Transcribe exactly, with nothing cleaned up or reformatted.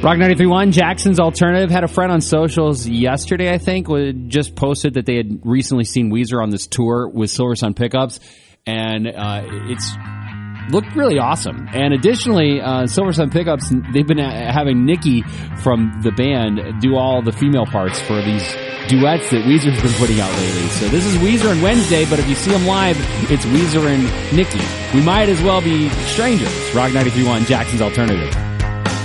Rock ninety-three point one, Jackson's Alternative. Had a friend on socials yesterday, I think, just posted that they had recently seen Weezer on this tour with Silver Sun Pickups, and uh, it's looked really awesome. And additionally, uh, Silver Sun Pickups, they've been having Nikki from the band do all the female parts for these duets that Weezer's been putting out lately. So this is Weezer and Wednesday, but if you see them live, it's Weezer and Nikki. We might as well be strangers. Rock ninety-three point one, Jackson's Alternative.